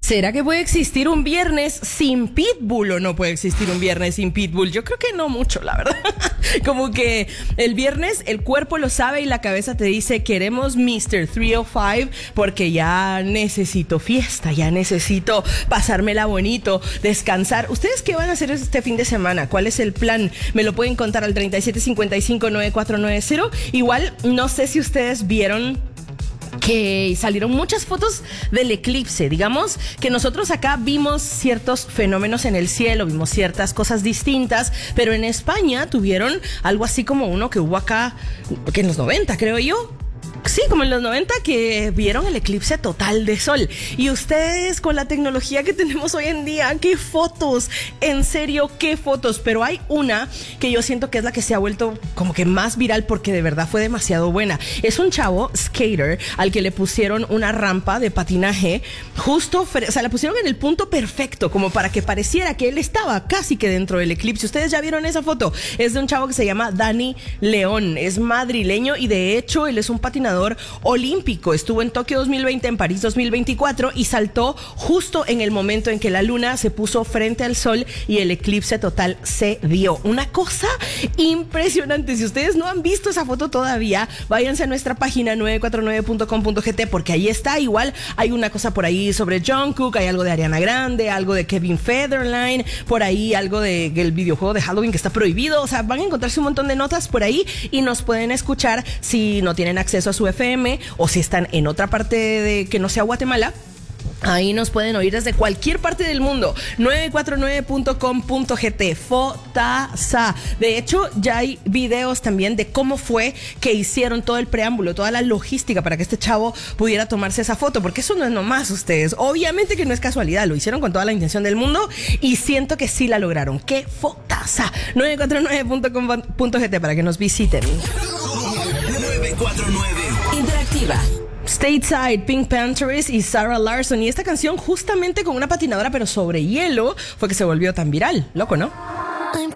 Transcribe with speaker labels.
Speaker 1: ¿Será que puede existir un viernes sin Pitbull o no puede existir un viernes sin Pitbull? Yo creo que no mucho, la verdad. Como que el viernes el cuerpo lo sabe y la cabeza te dice queremos Mr. 305 porque ya necesito fiesta, ya necesito pasármela bonito, descansar. ¿Ustedes qué van a hacer este fin de semana? ¿Cuál es el plan? Me lo pueden contar al 3755-9490. Igual, no sé si ustedes vieron que salieron muchas fotos del eclipse. Digamos que nosotros acá vimos ciertos fenómenos en el cielo, vimos ciertas cosas distintas, pero en España tuvieron algo así como uno que hubo acá, que en los 90, creo yo. Sí, como en los 90 que vieron el eclipse total de sol. Y ustedes con la tecnología que tenemos hoy en día, qué fotos, en serio, qué fotos. Pero hay una que yo siento que es la que se ha vuelto como que más viral porque de verdad fue demasiado buena. Es un chavo skater al que le pusieron una rampa de patinaje justo, o sea, la pusieron en el punto perfecto como para que pareciera que él estaba casi que dentro del eclipse. Ustedes ya vieron esa foto. Es de un chavo que se llama Dani León, es madrileño y de hecho él es un patinador olímpico. Estuvo en Tokio 2020, en París 2024 y saltó justo en el momento en que la luna se puso frente al sol y el eclipse total se dio. Una cosa impresionante. Si ustedes no han visto esa foto todavía, váyanse a nuestra página 949.com.gt porque ahí está. Igual hay una cosa por ahí sobre Jungkook, hay algo de Ariana Grande, algo de Kevin Federline, por ahí algo del videojuego de Halloween que está prohibido. O sea, van a encontrarse un montón de notas por ahí y nos pueden escuchar si no tienen acceso a su FM o si están en otra parte de que no sea Guatemala. Ahí nos pueden oír desde cualquier parte del mundo. 949.com.gt. Fotaza. De hecho, ya hay videos también de cómo fue que hicieron todo el preámbulo, toda la logística para que este chavo pudiera tomarse esa foto. Porque eso no es nomás ustedes. Obviamente que no es casualidad. Lo hicieron con toda la intención del mundo y siento que sí la lograron. ¡Qué fotaza! 949.com.gt para que nos visiten.
Speaker 2: 949
Speaker 3: Interactiva.
Speaker 1: Stateside, Pink Panthers y Sarah Larson. Y esta canción justamente con una patinadora pero sobre hielo fue que se volvió tan viral. Loco, ¿no?